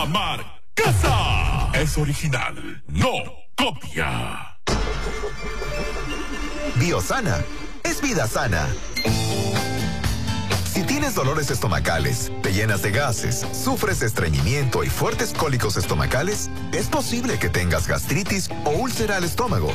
Casa es original, no copia. Biosana es vida sana. Si tienes dolores estomacales, te llenas de gases, sufres estreñimiento y fuertes cólicos estomacales, es posible que tengas gastritis o úlcera al estómago.